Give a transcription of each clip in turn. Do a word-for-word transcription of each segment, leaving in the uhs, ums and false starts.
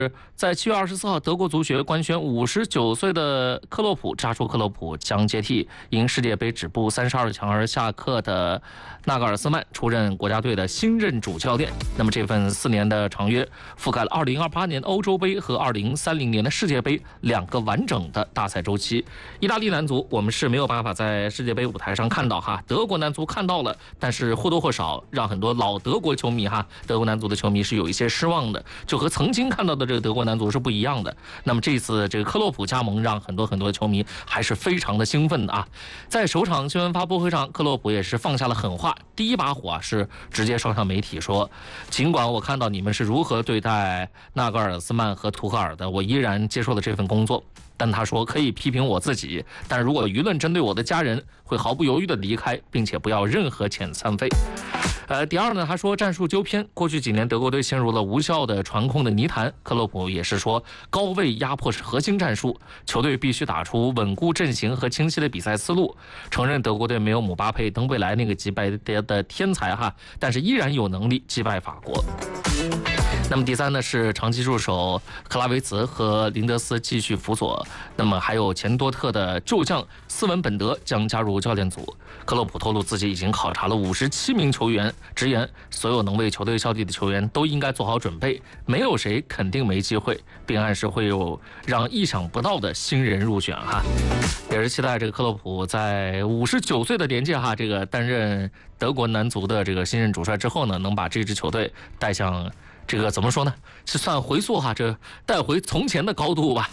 在七月二十四号，德国足协官宣，五十九岁的克洛普扎舒克洛普将接替因世界杯止步三十二强而下课的纳格尔斯曼，出任国家队的新任主教练。那么这份四年的长约覆盖了二零二八年欧洲杯和二零三零年的世界杯两个完整的大赛周期。意大利男足我们是没有办法在世界杯舞台上看到哈，德国男足看到了，但是或多或少让很多老德国球迷哈，德国男足的球迷是有一些失望的，就和曾经看到的这个德国男足是不一样的。那么这次这个克洛普加盟，让很多很多的球迷还是非常的兴奋的啊。在首场新闻发布会上，克洛普也是放下了狠话，第一把火啊是直接上上媒体说，尽管我看到你们是如何对待纳格尔斯曼和图赫尔的，我依然接受了这份工作。但他说可以批评我自己，但如果舆论针对我的家人，会毫不犹豫地离开，并且不要任何遣散费。呃，第二呢，他说战术纠偏，过去几年德国队陷入了无效的传控的泥潭。克洛普也是说，高位压迫是核心战术，球队必须打出稳固阵型和清晰的比赛思路。承认德国队没有姆巴佩、登贝莱那个级别的天才哈，但是依然有能力击败法国。那么第三呢是长期助手克拉维茨和林德斯继续辅佐，那么还有前多特的旧将斯文本德将加入教练组。克洛普透露自己已经考察了五十七名球员，直言所有能为球队效力的球员都应该做好准备，没有谁肯定没机会，并暗示会有让意想不到的新人入选哈。也是期待这个克洛普在五十九岁的年纪哈，这个担任德国男足的这个新任主帅之后呢，能把这支球队带向这个怎么说呢？是算回溯哈，这带回从前的高度吧。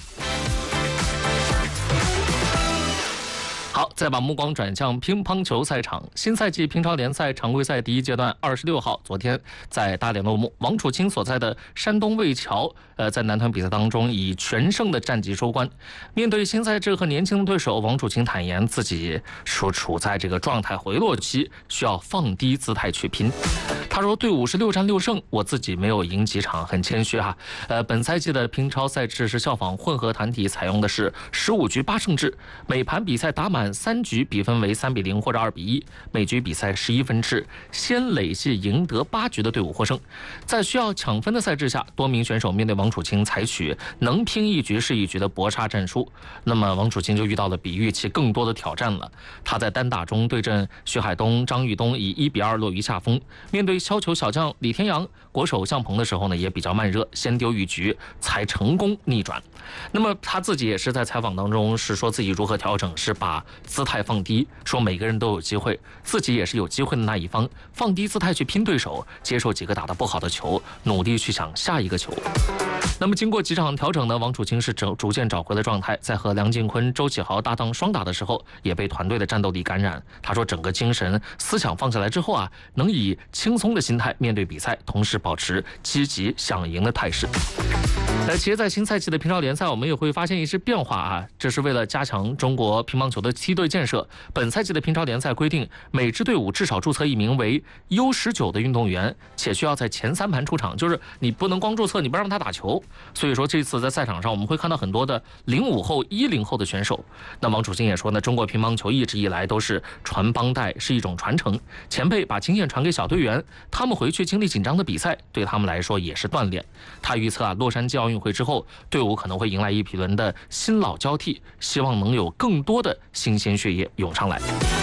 好，再把目光转向乒乓球赛场。新赛季乒超联赛常规赛第一阶段二十六号，昨天在大连落幕。王楚钦所在的山东魏桥，呃，在男团比赛当中以全胜的战绩收官。面对新赛制和年轻的对手，王楚钦坦言自己处处在这个状态回落期，需要放低姿态去拼。他说：“队伍是六战六胜，我自己没有赢几场，很谦虚哈。呃，本赛季的乒超赛制是效仿混合团体，采用的是十五局八胜制，每盘比赛打满三局，比分为三比零或者二比一，每局比赛十一分制，先累计赢得八局的队伍获胜。在需要抢分的赛制下，多名选手面对王楚钦采取能拼一局是一局的搏杀战术。那么王楚钦就遇到了比预期更多的挑战了。他在单打中对阵徐海东、张玉东，以一比二落于下风。面对削球小将李天阳、国手向鹏的时候呢，也比较慢热，先丢一局才成功逆转。那么他自己也是在采访当中是说自己如何调整，是把姿态放低，说每个人都有机会，自己也是有机会的那一方，放低姿态去拼对手，接受几个打得不好的球，努力去想下一个球。那么经过几场调整呢，王楚钦是逐渐找回了状态，在和梁靖昆、周启豪搭档双打的时候，也被团队的战斗力感染。他说整个精神思想放下来之后啊，能以轻松的心态面对比赛，同时保持积极想赢的态势。呃，其实，在新赛季的乒超联赛，我们也会发现一些变化啊。这是为了加强中国乒乓球的梯队建设。本赛季的乒超联赛规定，每支队伍至少注册一名为 U 十九 的运动员，且需要在前三盘出场，就是你不能光注册，你不让他打球。所以说，这次在赛场上，我们会看到很多的零五后、一零后的选手。那王楚钦也说呢，中国乒乓球一直以来都是传帮带，是一种传承。前辈把经验传给小队员，他们回去经历紧张的比赛，对他们来说也是锻炼。他预测啊，洛杉矶奥运会之后，队伍可能会迎来一轮的新老交替，希望能有更多的新鲜血液涌上来。